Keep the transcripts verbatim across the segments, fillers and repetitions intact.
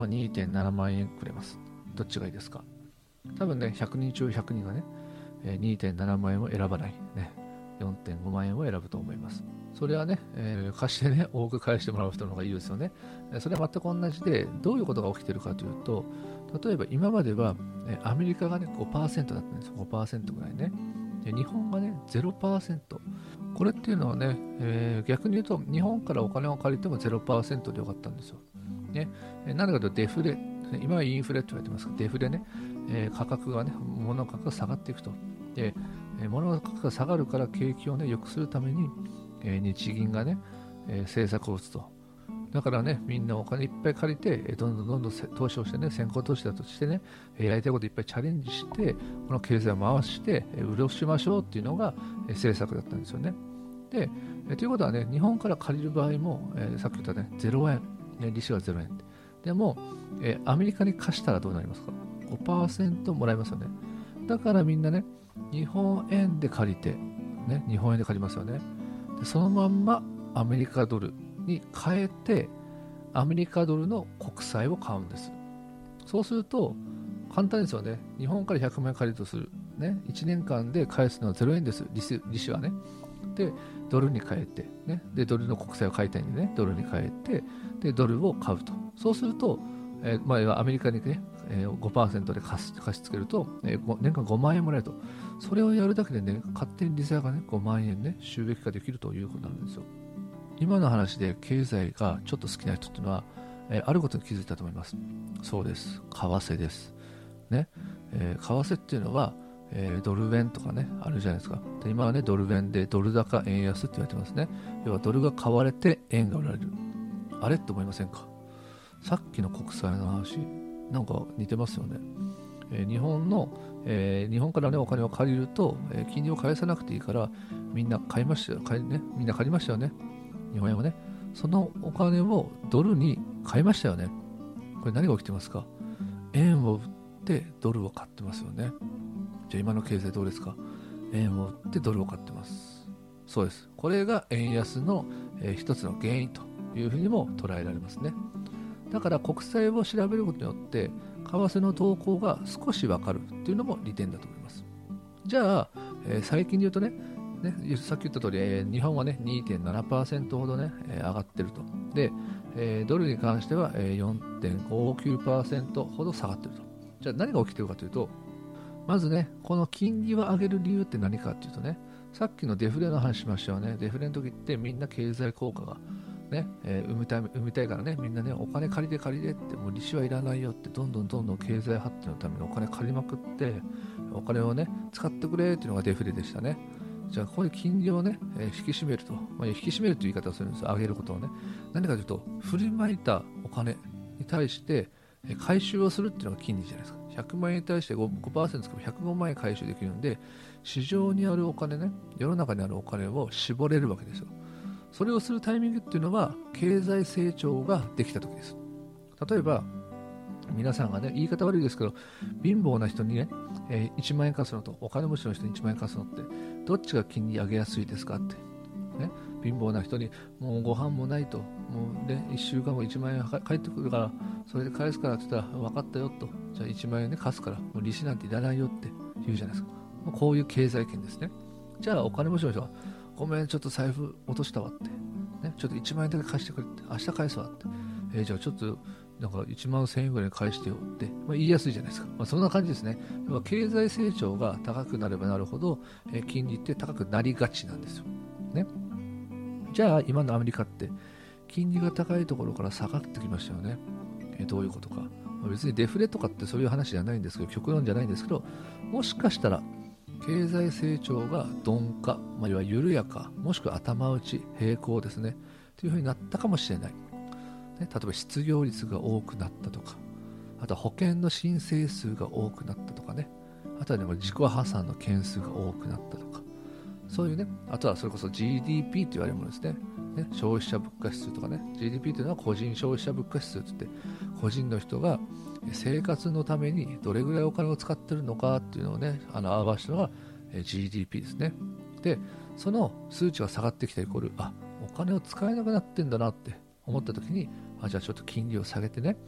にてんななまん円くれます。どっちがいいですか？多分ね、ひゃくにん中ひゃくにんがね、にてんななまん円を選ばない、ね、よんてんごまん円を選ぶと思います。それはね、えー貸してね、多く返してもらう人の方がいいですよね。それは全く同じで、どういうことが起きているかというと、例えば今までは、アメリカがね、ごパーセントだったんですよ。ごパーセントぐらいね。で日本がね、ゼロパーセント。これっていうのはね、えー逆に言うと、日本からお金を借りてもゼロパーセントでよかったんですよ。ね、なんでかというとデフレ、今はインフレって言われてますけど、デフレね、えー価格がね、物の価格が下がっていくと。で、えー物の価格が下がるから景気をね、良くするために、えー日銀がね、えー政策を打つと。だからね、みんなお金いっぱい借りて、えーどんどんどんどん投資をしてね、先行投資だとしてね、えーやりたいこといっぱいチャレンジして、この経済を回して、えー潤しましょうっていうのが、えー政策だったんですよね。で、えーということはね、日本から借りる場合も、えーさっき言ったね、ゼロえん、ね、利子がゼロえん。でも、えーアメリカに貸したらどうなりますか？ ごパーセント もらえますよね。だからみんなね、日本円で借りて、ね、日本円で借りますよね。でそのまんまアメリカドルに変えて、アメリカドルの国債を買うんです。そうすると、簡単ですよね。日本からひゃくまん円借りるとする。ね、いちねんかんで返すのはゼロえんです。利子利子はね。で、ドルに変えて、ね、で、ドルの国債を買いたいんでね、ドルに変えて、で、ドルを買うと。そうすると、えーまあ、アメリカにね、えー、ごパーセントで貸し貸し付けると、えー、年間ごまん円もらえると。それをやるだけでね、勝手に利息がね、ごまん円ね、収益化できるということなんですよ。今の話で経済がちょっと好きな人っていうのは、えーあることに気づいたと思います。そうです。為替です。ね。えー為替っていうのは、えードル円とかね、あるじゃないですか。で今はね、ドル円でドル高円安って言われてますね。要はドルが買われて円が売られる。あれって思いませんか？さっきの国債の話、なんか似てますよね。えー日本の、えー日本からね、お金を借りると、えー金利を返さなくていいから、みんな買いましたよ。買いね、みんな借りましたよね。日本円をね。そのお金をドルに買いましたよね。これ何が起きてますか？円を売ってドルを買ってますよね。じゃあ今の経済どうですか？円を売ってドルを買ってます。そうです。これが円安の、えー一つの原因というふうにも捉えられますね。だから国債を調べることによって為替の動向が少しわかるっていうのも利点だと思います。じゃあ、えー最近で言うとね、ね、さっき言った通り、えー日本はね にてんななパーセント ほどね、えー上がってると。で、えードルに関しては、えー、よんてんごきゅうパーセント ほど下がってると。じゃあ何が起きてるかというと、まずね、この金利を上げる理由って何かっていうとね、さっきのデフレの話しましたよね。デフレの時ってみんな経済効果がね、えー生みたい、生みたいからね、みんなね、お金借りて借りてって、もう利子はいらないよって、どんどんどんどん経済発展のためにお金借りまくって、お金をね、使ってくれっていうのがデフレでしたね。じゃあ、ここで金利をね、えー引き締めると、まあ、引き締めるという言い方をするんですよ、上げることをね。何かというと、振りまいたお金に対して、えー回収をするっていうのが金利じゃないですか。ひゃくまん円に対して ご, ごつけばひゃくごまん円回収できるんで、市場にあるお金ね、世の中にあるお金を絞れるわけですよ。それをするタイミングっていうのは、経済成長ができた時です。例えば、皆さんがね、言い方悪いですけど、貧乏な人にね、えーいちまん円貸すのと、お金持ちの人にいちまん円貸すのって、どっちが金利上げやすいですかって。ね、貧乏な人に、もうご飯もないと、もうね、いっしゅうかんもいちまん円返ってくるから、それで返すからって言ったら、分かったよと、じゃあいちまん円ね、貸すから、もう利子なんていらないよって言うじゃないですか。こういう経済圏ですね。じゃあ、お金持ちの人は、ごめん、ちょっと財布落としたわって、ね、ちょっといちまん円だけ貸してくれって、明日返すわって、えーじゃあちょっと、なんかいちまんせん円ぐらい返してよって、まあ、言いやすいじゃないですか。まあ、そんな感じですね。要は経済成長が高くなればなるほど、えー金利って高くなりがちなんですよ。ね。じゃあ今のアメリカって金利が高いところから下がってきましたよね。えーどういうことか。まあ別にデフレとかってそういう話じゃないんですけど、極論じゃないんですけど、もしかしたら経済成長が鈍化、まあ、要は緩やか、もしくは頭打ち、平行ですね。というふうになったかもしれない。ね、例えば失業率が多くなったとか、あとは保険の申請数が多くなったとかね、あとは、ね、自己破産の件数が多くなったとか、そういうね、あとはそれこそ ジーディーピー と言われるものですね。ね、消費者物価指数とかね、ジーディーピー というのは個人消費者物価指数といって、個人の人が生活のためにどれぐらいお金を使ってるのかっていうのをね、あの表したのが ジーディーピー ですね。で、その数値が下がってきたイコール、あ、お金を使えなくなってんだなって思った時に、あ、じゃあちょっと金利を下げてね、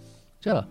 じゃあ